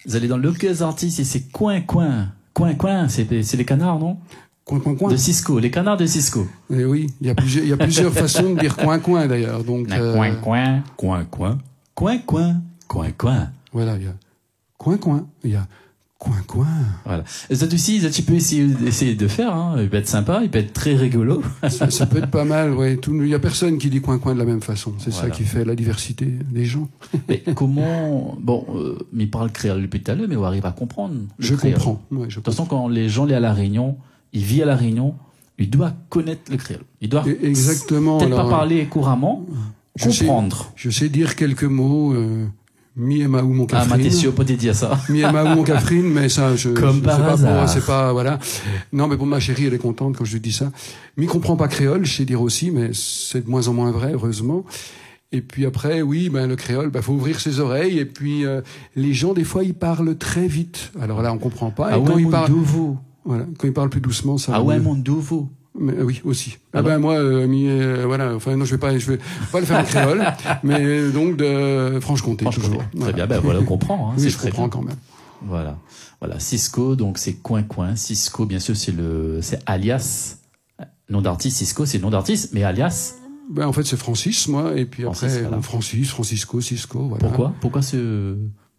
Vous allez dans le Locuaz Artist et c'est coin, c'est les canards, non? Coin. De Cisco, les canards de Cisco. Et oui, il y a plusieurs façons de dire coin d'ailleurs. Donc, coin. Voilà, il y a coin, il y a coin. Voilà. Et ça aussi, tu peux essayer de faire, hein. Il peut être sympa, il peut être très rigolo. Ça peut être pas mal, ouais. Il y a personne qui dit coin de la même façon. C'est voilà. Ça qui fait la diversité des gens. Mais comment, il parle créole depuis tout à l'heure, mais on arrive à comprendre. Je comprends. Ouais, de toute façon, quand les gens à La Réunion, ils vivent à La Réunion, ils doivent connaître le créole. Ils doivent exactement. Peut-être pas parler couramment, comprendre. Je sais dire quelques mots. Mi et Maou mon Catherine. Ah, Matessio, peut-être dire ça. Mi et Maou mon Catherine, mais ça, comme par hasard. C'est pas, voilà. Non, mais pour ma chérie, elle est contente quand je lui dis ça. Mi comprend pas créole, je sais dire aussi, mais c'est de moins en moins vrai, heureusement. Et puis après, oui, le créole, faut ouvrir ses oreilles. Et puis, les gens, des fois, ils parlent très vite. Alors là, on comprend pas. Et quand ils parlent, voilà, quand ils parlent plus doucement, ça. Ah ouais, mon douveau. Mais, oui, aussi. Moi, voilà. Enfin, non, je vais pas le faire en créole, mais donc de Franche-Comté, toujours. Très bien. On comprend. Hein, oui, je comprends quand même. Voilà. Cisco, donc c'est coin. Cisco, bien sûr, c'est alias. Nom d'artiste, Cisco, c'est nom d'artiste, mais alias. En fait, c'est Francis, moi, et puis après, Francisco, Cisco, voilà. Pourquoi ce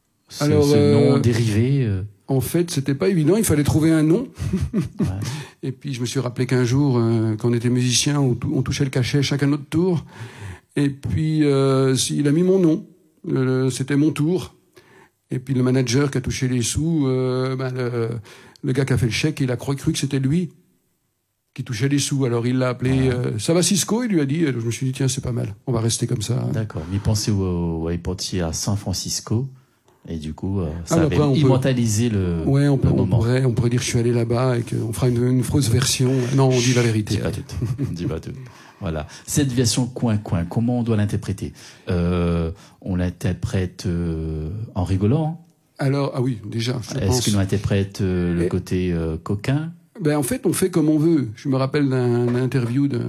nom dérivé? En fait, c'était pas évident, il fallait trouver un nom. Ouais. Et puis, je me suis rappelé qu'un jour, quand on était musicien, on touchait le cachet chacun notre tour. Et puis, il a mis mon nom. C'était mon tour. Et puis, le manager qui a touché les sous, le gars qui a fait le chèque, il a cru que c'était lui qui touchait les sous. Alors, il l'a appelé ça va Cisco, il lui a dit. Je me suis dit, tiens, c'est pas mal, on va rester comme ça. D'accord, mais pensez au aéroportier à San Francisco. Et du coup, ça avait après, immortalisé le moment. On pourrait dire que je suis allé là-bas et qu'on fera une fausse version. Non, on dit la vérité. Dis pas tout. Voilà. Cette version coin, comment on doit l'interpréter? On l'interprète en rigolant? Alors, oui, déjà. Est-ce qu'on interprète le côté coquin? En fait, on fait comme on veut. Je me rappelle d'une interview de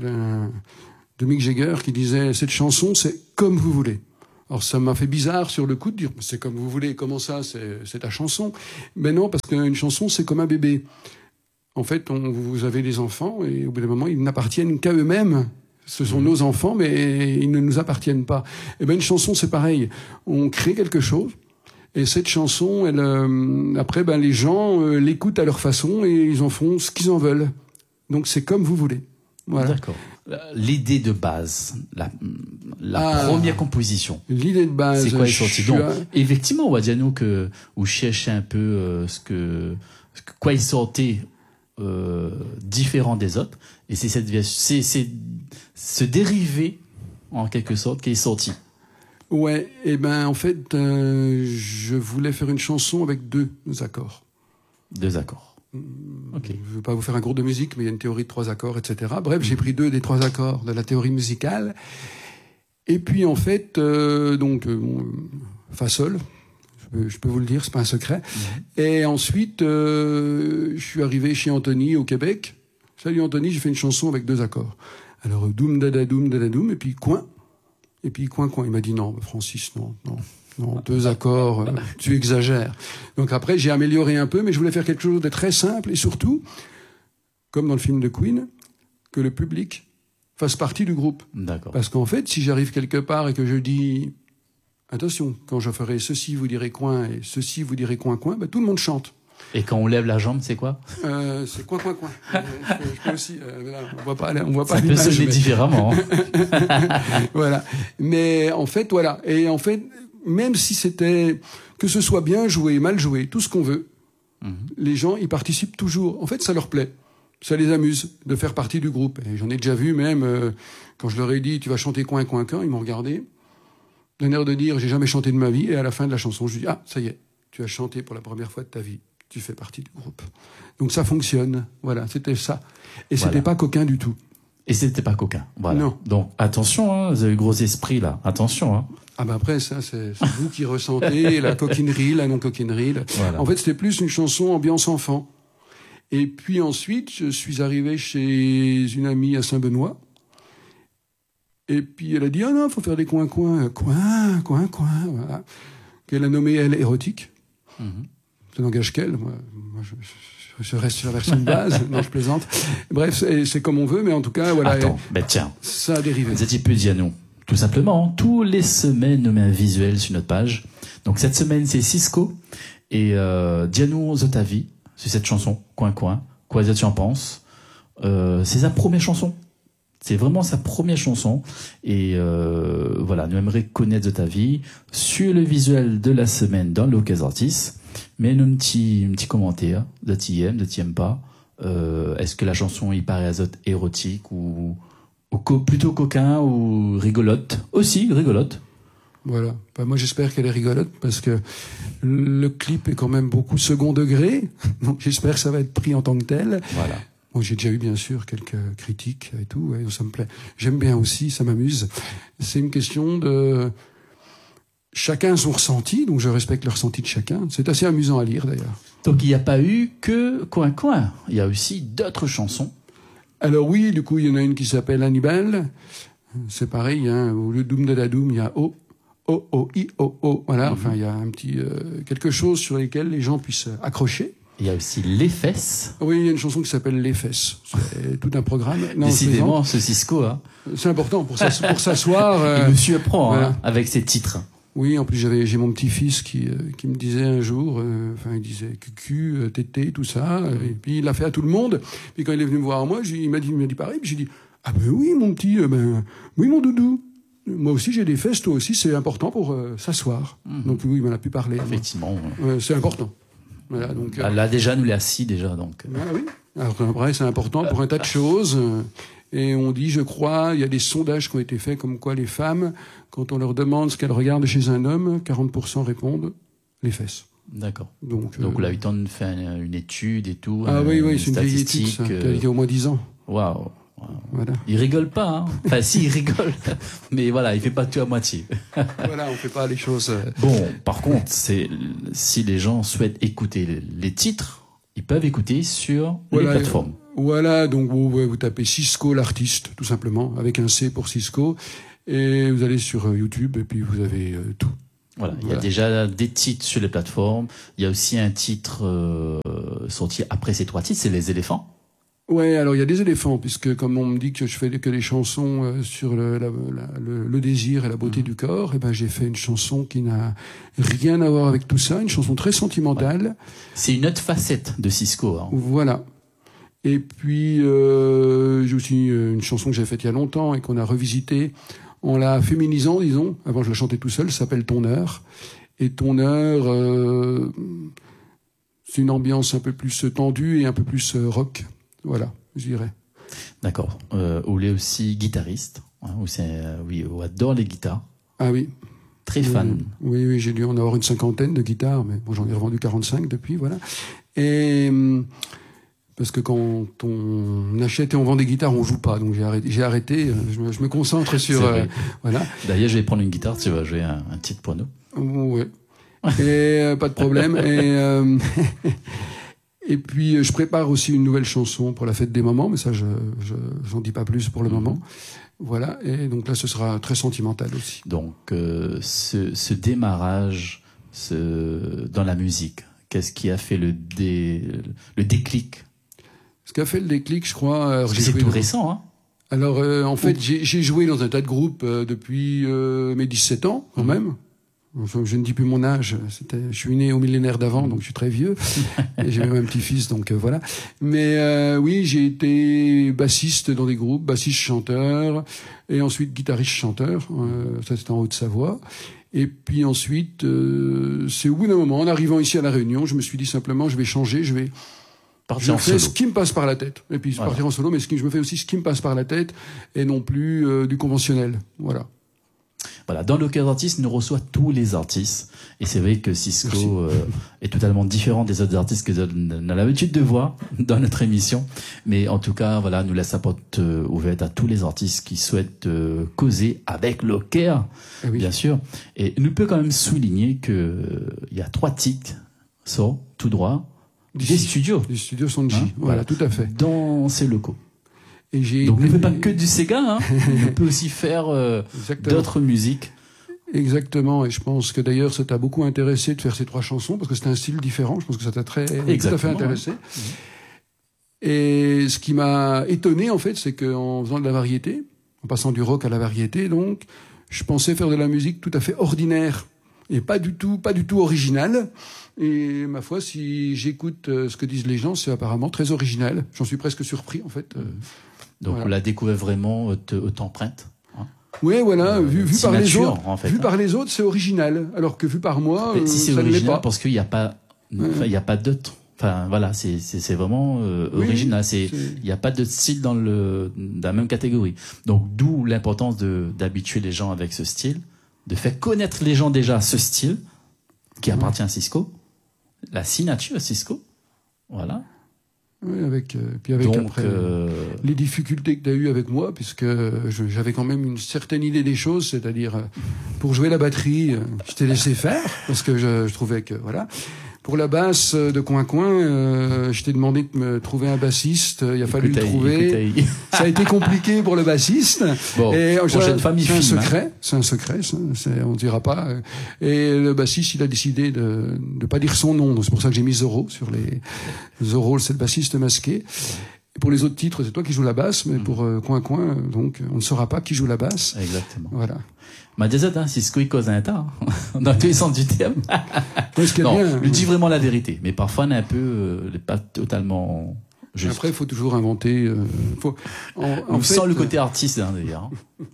Mick Jagger qui disait « Cette chanson, c'est comme vous voulez ». Alors ça m'a fait bizarre sur le coup de dire c'est comme vous voulez, comment ça, c'est ta chanson. Mais non, parce qu'une chanson c'est comme un bébé. En fait, vous avez des enfants et au bout d'un moment ils n'appartiennent qu'à eux-mêmes. Ce sont nos enfants, mais ils ne nous appartiennent pas. Et une chanson c'est pareil. On crée quelque chose et cette chanson, après les gens l'écoutent à leur façon et ils en font ce qu'ils en veulent. Donc c'est comme vous voulez. Voilà. D'accord. L'idée de base, la première composition. L'idée de base. C'est quoi les sorties? Donc, effectivement, on va dire nous que vous cherchez un peu quoi il sortait différent des autres, et c'est c'est ce dérivé en quelque sorte qui est sorti. Ouais. Et en fait, je voulais faire une chanson avec 2 accords. 2 accords. Okay. Je ne veux pas vous faire un cours de musique, mais il y a une théorie de 3 accords, etc. Bref, j'ai pris 2 des 3 accords de la théorie musicale. Et puis, en fait, Fa sol, je peux vous le dire, c'est pas un secret. Et ensuite, je suis arrivé chez Anthony au Québec. Salut Anthony, j'ai fait une chanson avec 2 accords. Alors, doum, dada, doum, et puis coin. Et puis coin. Il m'a dit non, Francis, non. 2 accords, tu exagères. Donc après, j'ai amélioré un peu, mais je voulais faire quelque chose de très simple et surtout, comme dans le film de Queen, que le public fasse partie du groupe. D'accord. Parce qu'en fait, si j'arrive quelque part et que je dis attention, quand je ferai ceci, vous direz coin et ceci, vous direz coin, tout le monde chante. Et quand on lève la jambe, c'est quoi? C'est coin. Je peux aussi. Là, on voit pas. Ça peut sonner différemment. Voilà. Mais en fait, voilà. Et en fait, même si c'était que ce soit bien joué, mal joué, tout ce qu'on veut, les gens ils participent toujours. En fait, ça leur plaît, ça les amuse de faire partie du groupe. Et j'en ai déjà vu même quand je leur ai dit tu vas chanter coin, ils m'ont regardé d'un air de dire j'ai jamais chanté de ma vie. Et à la fin de la chanson, je dis ça y est, tu as chanté pour la première fois de ta vie. Tu fais partie du groupe. Donc ça fonctionne. Voilà, c'était ça. Et c'était pas coquin du tout. Et c'était pas coquin. Voilà. Non. Donc attention, vous avez gros esprit là. Attention. Après ça, c'est vous qui ressentez la coquinerie, la non-coquinerie. Voilà. En fait, c'était plus une chanson ambiance enfant. Et puis ensuite, je suis arrivé chez une amie à Saint-Benoît. Et puis elle a dit non, faut faire des coins. Voilà. Qu'elle a nommé elle érotique. Ça n'engage qu'elle. Moi je reste sur la version de base. Non, je plaisante. Bref, c'est comme on veut, mais en tout cas, voilà. Attends, tiens. Ça a dérivé. Vous étiez peu Diano. Tout simplement, tous les semaines, on met un visuel sur notre page. Donc cette semaine, c'est Cisco et Diano Zotavi, c'est cette chanson, Coin Coin. Quoi tu en penses? C'est sa première chanson. C'est vraiment sa première chanson. Et voilà, nous aimerions connaître Zotavi sur le visuel de la semaine dans l'Occasion Artist. Mais un petit commentaire de t'aimes pas. Est-ce que la chanson il paraît azote érotique ou plutôt coquin ou rigolote? Aussi rigolote. Voilà. Moi j'espère qu'elle est rigolote parce que le clip est quand même beaucoup second degré. Donc j'espère que ça va être pris en tant que tel. Voilà. Bon, j'ai déjà eu bien sûr quelques critiques et tout. Ouais, ça me plaît. J'aime bien aussi, ça m'amuse. C'est une question de chacun son ressenti, donc je respecte le ressenti de chacun. C'est assez amusant à lire d'ailleurs. Donc il n'y a pas eu que Coin Coin, il y a aussi d'autres chansons. Alors oui, du coup il y en a une qui s'appelle Hannibal. C'est pareil, hein, au lieu de Doom de Doom, il y a O, O, O, I, O, O. Voilà, enfin il y a un petit quelque chose sur lesquels les gens puissent accrocher. Il y a aussi Les Fesses. Oui, il y a une chanson qui s'appelle Les Fesses. C'est tout un programme. Non, décidément, ce Cisco, hein. C'est important pour s'asseoir. Il me surprend, voilà. Avec ses titres. Oui, en plus j'ai mon petit-fils qui me disait un jour, il disait cucu, tété, tout ça, et puis il l'a fait à tout le monde. Puis quand il est venu me voir moi, il m'a dit pareil. Puis j'ai dit ah ben oui mon petit, oui mon doudou. Moi aussi j'ai des fesses, toi aussi c'est important pour s'asseoir. Donc oui, il m'en a pu parler. Effectivement. C'est important. Voilà, donc. Là déjà nous l'est assis déjà donc. Voilà, oui. Alors après c'est important pour un tas de choses. Et on dit, je crois, il y a des sondages qui ont été faits comme quoi les femmes, quand on leur demande ce qu'elles regardent chez un homme, 40% répondent les fesses. D'accord. Donc là, il tente de faire une étude et tout. Ah oui, c'est une vieille étude, ça, qui a au moins 10 ans. Waouh. Voilà. Il rigole pas, hein. Enfin, si, il rigole. Mais voilà, il fait pas tout à moitié. Voilà, on fait pas les choses. Bon, par contre, si les gens souhaitent écouter les titres, ils peuvent écouter sur les plateformes. Voilà, donc vous tapez Cisco l'artiste, tout simplement, avec un C pour Cisco, et vous allez sur YouTube, et puis vous avez tout. Voilà, il y a déjà des titres sur les plateformes. Il y a aussi un titre sorti après ces 3 titres, c'est Les Éléphants. Ouais, alors il y a des éléphants, puisque comme on me dit que je fais que des chansons sur le désir et la beauté du corps, et ben j'ai fait une chanson qui n'a rien à voir avec tout ça, une chanson très sentimentale. Ouais. C'est une autre facette de Cisco. Hein. Voilà. Et puis j'ai aussi une chanson que j'ai faite il y a longtemps et qu'on a revisitée en la féminisant, disons. Avant je la chantais tout seul, ça s'appelle Ton heure. Et Ton heure, c'est une ambiance un peu plus tendue et un peu plus rock. Voilà, je dirais. D'accord. Oulé est aussi guitariste. Hein, on adore les guitares. Ah oui. Très fan. Oui, j'ai dû en avoir une 50aine de guitares, mais bon, j'en ai revendu 45 depuis, voilà. Et parce que quand on achète et on vend des guitares, on joue pas, donc j'ai arrêté. Je me concentre sur voilà. D'ailleurs, je vais prendre une guitare, tu vas jouer un titre pour nous. Ouais. Et pas de problème. Et puis, je prépare aussi une nouvelle chanson pour la fête des mamans, mais ça, j'en dis pas plus pour le moment. Voilà. Et donc là, ce sera très sentimental aussi. Donc, ce démarrage dans la musique, qu'est-ce qui a fait le déclic? Ce qui a fait le déclic, je crois... C'est tout récent, hein? Alors, en fait, j'ai joué dans un tas de groupes depuis mes 17 ans, quand même. Je ne dis plus mon âge, je suis né au millénaire d'avant, donc je suis très vieux. Et j'ai même un petit-fils, donc voilà. Mais oui, j'ai été bassiste dans des groupes, bassiste-chanteur, et ensuite guitariste-chanteur. Ça, c'était en Haute-Savoie. Et puis ensuite, c'est au bout d'un moment, en arrivant ici à La Réunion, je me suis dit simplement, je vais changer, je fais ce qui me passe par la tête. Et puis partir en solo, mais je me fais aussi ce qui me passe par la tête, et non plus du conventionnel. Voilà. Voilà, dans l'Occasion Artist, nous reçoit tous les artistes. Et c'est vrai que Cisco est totalement différent des autres artistes que nous avons l'habitude de voir dans notre émission. Mais en tout cas, voilà, nous laisse la porte ouverte à tous les artistes qui souhaitent causer avec l'Occasion, bien sûr. Et nous peut quand même souligner que il y a 3 titres sont tout droit des studios. Des studios Sonji, voilà, tout à fait. Dans ces locaux. Donc ne fait pas que du Sega, hein. On peut aussi faire d'autres musiques. Exactement, et je pense que d'ailleurs ça t'a beaucoup intéressé de faire ces 3 chansons, parce que c'est un style différent, je pense que ça t'a tout à fait intéressé. Ouais. Et ce qui m'a étonné, en fait, c'est qu'en faisant de la variété, en passant du rock à la variété, donc, je pensais faire de la musique tout à fait ordinaire, et pas du tout originale. Et ma foi, si j'écoute ce que disent les gens, c'est apparemment très original. J'en suis presque surpris, en fait. Donc, voilà. On l'a découvert vraiment t'emprunte. Oui, voilà, vu par les autres, en fait, vu par les autres, c'est original, alors que vu par moi, si c'est ça ne l'est pas. Parce qu'il n'y a pas, il y a pas d'autre. Enfin, voilà, c'est vraiment original. Il n'y a pas de style dans la même catégorie. Donc, d'où l'importance d'habituer les gens avec ce style, de faire connaître les gens déjà ce style qui appartient à Cisco, la signature Cisco, voilà. Oui, avec donc, après les difficultés que tu as eues avec moi, puisque j'avais quand même une certaine idée des choses, c'est-à-dire pour jouer la batterie, je t'ai laissé faire, parce que je trouvais que, voilà. Pour la basse de Coin, je t'ai demandé de me trouver un bassiste, il a fallu le trouver. Ça a été compliqué pour le bassiste. Bon, et prochaine famille c'est un secret, c'est un secret, on ne dira pas. Et le bassiste, il a décidé de pas dire son nom, donc c'est pour ça que j'ai mis Zorro sur les... Zorro, c'est le bassiste masqué. Et pour les autres titres, c'est toi qui joues la basse, mais pour Coin, donc on ne saura pas qui joue la basse. Exactement. Voilà. Ma désolé, Cisco il cause un tas, dans tous les sens du terme. Non, il dit vraiment la vérité, mais parfois on est un peu, pas totalement juste. Après, il faut toujours inventer. On sent le côté artiste d'ailleurs.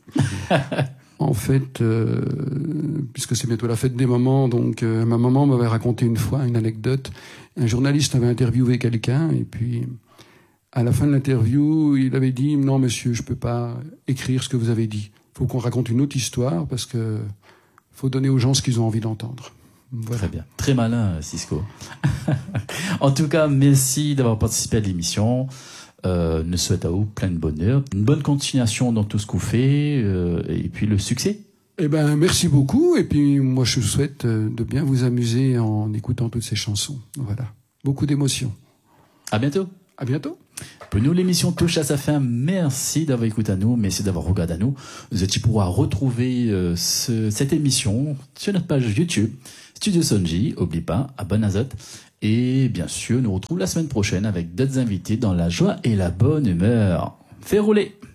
En fait, puisque c'est bientôt la fête des mamans, donc ma maman m'avait raconté une fois une anecdote. Un journaliste avait interviewé quelqu'un et puis à la fin de l'interview, il avait dit « Non, monsieur, je peux pas écrire ce que vous avez dit. Il faut qu'on raconte une autre histoire parce que faut donner aux gens ce qu'ils ont envie d'entendre. » Voilà. Très bien. Très malin, Cisco. En tout cas, merci d'avoir participé à l'émission. Nous souhaite à vous plein de bonheur, une bonne continuation dans tout ce que vous faites et puis le succès. Eh ben, merci beaucoup. Et puis, moi, je souhaite de bien vous amuser en écoutant toutes ces chansons. Voilà. Beaucoup d'émotions. À bientôt. À bientôt. Pour nous, l'émission touche à sa fin. Merci d'avoir écouté à nous, merci d'avoir regardé à nous. Vous allez pouvoir retrouver cette émission sur notre page YouTube, Studio Sonji. N'oublie pas, à Bonne Azote. Et bien sûr, nous retrouvons la semaine prochaine avec d'autres invités dans la joie et la bonne humeur. Fais rouler!